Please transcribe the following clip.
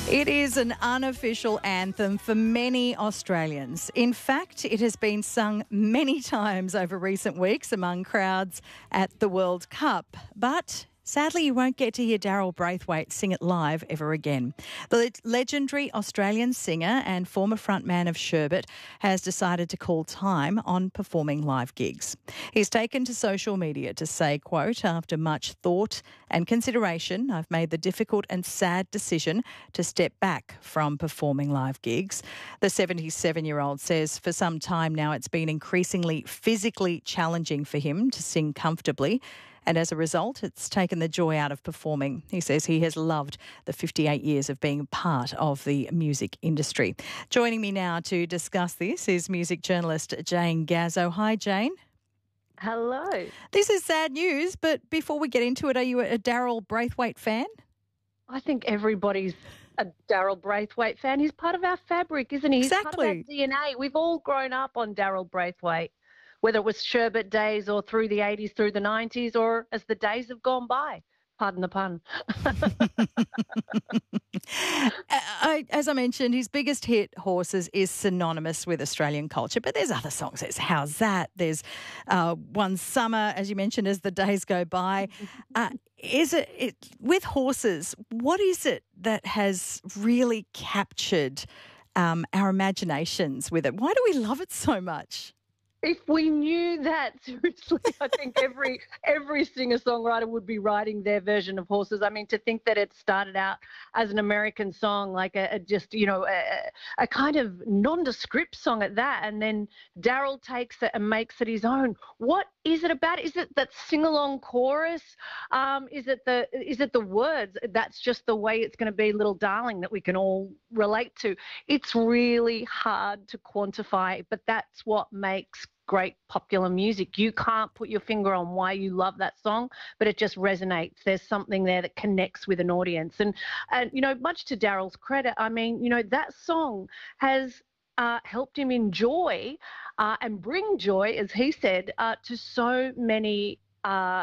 It is an unofficial anthem for many Australians. In fact, it has been sung many times over recent weeks among crowds at the World Cup. But sadly, you won't get to hear Daryl Braithwaite sing it live ever again. The legendary Australian singer and former frontman of Sherbet has decided to call time on performing live gigs. He's taken to social media to say, quote, "After much thought and consideration, I've made the difficult and sad decision to step back from performing live gigs." The 77-year-old says for some time now it's been increasingly physically challenging for him to sing comfortably. And as a result, it's taken the joy out of performing. He says he has loved the 58 years of being part of the music industry. Joining me now to discuss this is music journalist Jane Gazzo. Hi, Jane. Hello. This is sad news, but before we get into it, are you a Daryl Braithwaite fan? I think everybody's a Daryl Braithwaite fan. He's part of our fabric, isn't he? Exactly. He's part of our DNA. We've all grown up on Daryl Braithwaite, whether it was Sherbet days or through the 80s, through the 90s, or as the days have gone by. Pardon the pun. As I mentioned, his biggest hit, Horses, is synonymous with Australian culture, but there's other songs. There's How's That? There's One Summer, as you mentioned, As the Days Go By. With Horses, what is it that has really captured our imaginations with it? Why do we love it so much? If we knew that, seriously, I think every singer-songwriter would be writing their version of Horses. I mean, to think that it started out as an American song, like a kind of nondescript song at that, and then Daryl takes it and makes it his own. What is it about? Is it that sing-along chorus? Is it the words? That's just the way it's going to be, Little Darling, that we can all relate to. It's really hard to quantify, but that's what makes great popular music. You can't put your finger on why you love that song, but it just resonates. There's something there that connects with an audience. And much to Daryl's credit, I mean, that song has helped him enjoy and bring joy, as he said, to so many